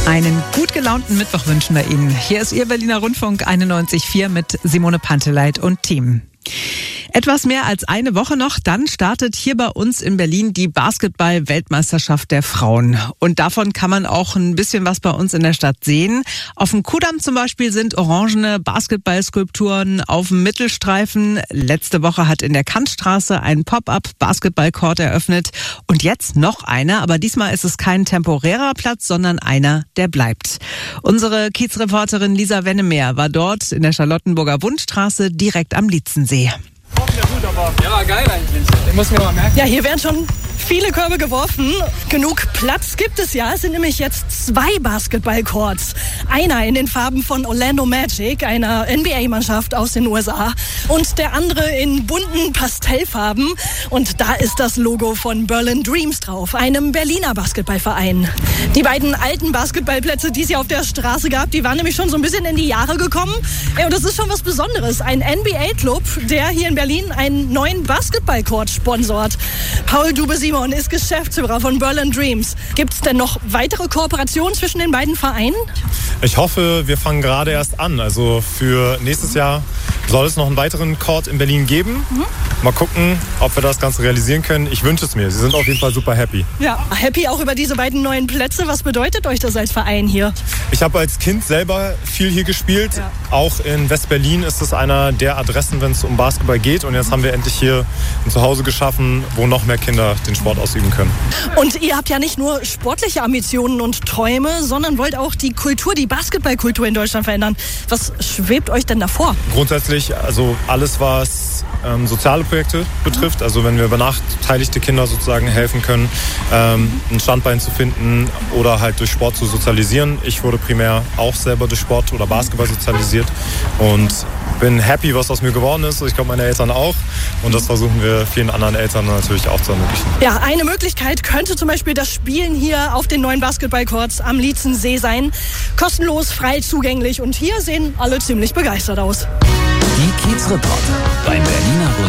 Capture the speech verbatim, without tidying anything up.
Einen gut gelaunten Mittwoch wünschen wir Ihnen. Hier ist Ihr Berliner Rundfunk einundneunzig Komma vier mit Simone Panteleit und Team. Etwas mehr als eine Woche noch, dann startet hier bei uns in Berlin die Basketball-Weltmeisterschaft der Frauen. Und davon kann man auch ein bisschen was bei uns in der Stadt sehen. Auf dem Kudamm zum Beispiel sind orangene Basketballskulpturen auf dem Mittelstreifen. Letzte Woche hat in der Kantstraße ein Pop-up-Basketball-Court eröffnet. Und jetzt noch einer, aber diesmal ist es kein temporärer Platz, sondern einer, der bleibt. Unsere Kiezreporterin Lisa Wennemeer war dort in der Charlottenburger Wundstraße direkt am Lietzensee. Ja, war geil eigentlich. Den muss man mal merken. Ja, hier werden schon viele Körbe geworfen. Genug Platz gibt es ja. Es sind nämlich jetzt zwei Basketball-Courts. Einer in den Farben von Orlando Magic, einer N B A-Mannschaft aus den U S A. Und der andere in bunten Pastellfarben. Und da ist das Logo von Berlin Dreams drauf, einem Berliner Basketballverein. Die beiden alten Basketballplätze, die es ja auf der Straße gab, die waren nämlich schon so ein bisschen in die Jahre gekommen. Ja, und das ist schon was Besonderes. Ein N B A-Club, der hier in Berlin einen neuen Basketball-Court sponsort. Paul Dube-Simon ist Geschäftsführer von Berlin Dreams. Gibt es denn noch weitere Kooperationen zwischen den beiden Vereinen? Ich hoffe, wir fangen gerade erst an. Also für nächstes Jahr soll es noch einen weiteren Court in Berlin geben. Mhm. Mal gucken, ob wir das Ganze realisieren können. Ich wünsche es mir. Sie sind auf jeden Fall super happy. Ja, happy auch über diese beiden neuen Plätze. Was bedeutet euch das als Verein hier? Ich habe als Kind selber viel hier gespielt. Ja. Auch in West-Berlin ist es einer der Adressen, wenn es um Basketball geht. Und jetzt haben wir endlich hier ein Zuhause geschaffen, wo noch mehr Kinder den Sport ausüben können. Und ihr habt ja nicht nur sportliche Ambitionen und Träume, sondern wollt auch die Kultur, die Basketballkultur in Deutschland verändern. Was schwebt euch denn davor? Grundsätzlich, also alles, was ähm, soziale Projekte betrifft, also wenn wir benachteiligte Kinder sozusagen helfen können, ähm, ein Standbein zu finden oder halt durch Sport zu sozialisieren. Ich wurde primär auch selber durch Sport oder Basketball sozialisiert und bin happy, was aus mir geworden ist. Ich glaube, meine Eltern auch. Und das versuchen wir vielen anderen Eltern natürlich auch zu ermöglichen. Ja, eine Möglichkeit könnte zum Beispiel das Spielen hier auf den neuen Basketballcourts am Lietzensee sein. Kostenlos, frei zugänglich und hier sehen alle ziemlich begeistert aus. Die Kiezreporter beim Berliner